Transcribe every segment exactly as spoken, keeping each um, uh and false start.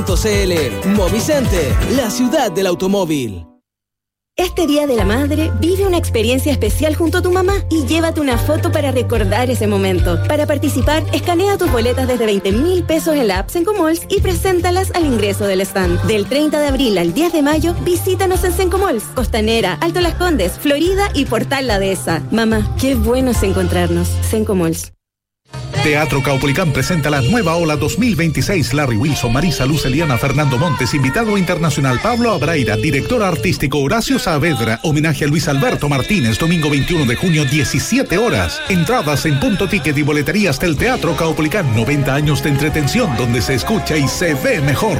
C L. Movicenter, la ciudad del automóvil. Este Día de la Madre, vive una experiencia especial junto a tu mamá y llévate una foto para recordar ese momento. Para participar, escanea tus boletas desde veinte mil pesos en la app Sencomalls y preséntalas al ingreso del stand. Del treinta de abril al diez de mayo, visítanos en Sencomalls, Costanera, Alto Las Condes, Florida y Portal La Dehesa. Mamá, qué bueno es encontrarnos. Sencomalls. Teatro Caupolicán presenta la nueva ola dos mil veintiséis. Larry Wilson, Marisa Luz, Eliana, Fernando Montes, invitado internacional Pablo Abraira, director artístico Horacio Saavedra, homenaje a Luis Alberto Martínez, domingo veintiuno de junio, diecisiete horas. Entradas en Punto Ticket y boleterías del Teatro Caupolicán. noventa años de entretención donde se escucha y se ve mejor.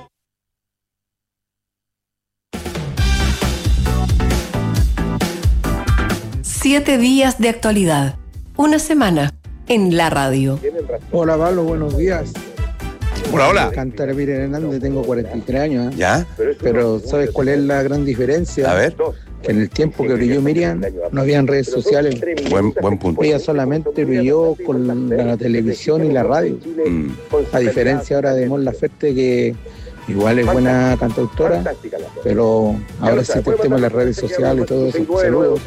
Siete días de actualidad. Una semana en la radio. Hola Pablo, buenos días. Hola, hola. Cantar Miriam Hernández, tengo cuarenta y tres años. ¿eh? ¿Ya? Pero ¿sabes cuál es la gran diferencia? A ver. Que en el tiempo que brilló Miriam no habían redes sociales. Buen, buen punto. Ella solamente brilló con la, la televisión y la radio. Mm. A diferencia ahora de Mon Laferte, que igual es buena cantautora, pero ahora sí tenemos las redes sociales y todo eso. Saludos.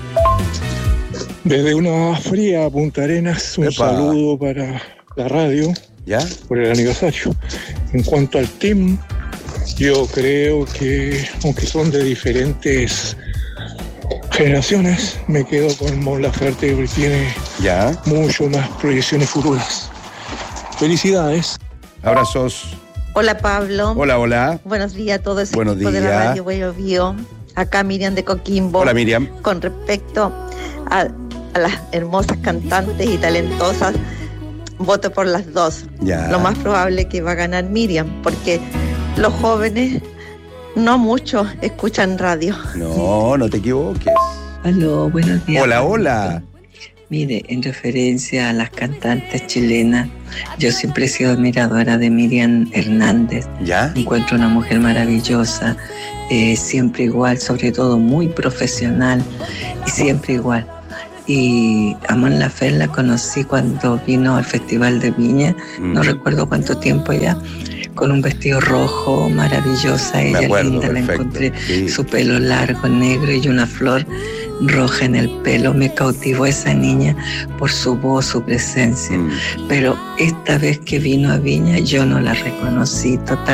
Desde una fría Punta Arenas, un Epa. saludo para la radio, ¿ya? Por el aniversario. En cuanto al team, yo creo que, aunque son de diferentes generaciones, me quedo con Mon Laferte, porque tiene ¿ya? mucho más proyecciones futuras. Felicidades. Abrazos. Hola Pablo. Hola, hola. Buenos días a todo ese Buenos equipo días. de la radio Bio Bio. Acá Miriam de Coquimbo. Hola Miriam. Con respecto a, a las hermosas cantantes y talentosas, voto por las dos. Ya. Lo más probable que va a ganar Miriam, porque los jóvenes no mucho escuchan radio. No, no te equivoques. Aló, buenos días. Hola, hola. Mire, en referencia a las cantantes chilenas, yo siempre he sido admiradora de Miriam Hernández. ¿Ya? Encuentro una mujer maravillosa, eh, siempre igual, sobre todo muy profesional y siempre igual. Y a Mon Laferte la conocí cuando vino al Festival de Viña, mm. no recuerdo cuánto tiempo ya, con un vestido rojo, maravillosa, ella acuerdo, linda, perfecto. la encontré, sí. Su pelo largo, negro y una flor roja en el pelo. Me cautivó esa niña por su voz, su presencia. Mm. Pero esta vez que vino a Viña yo no la reconocí totalmente.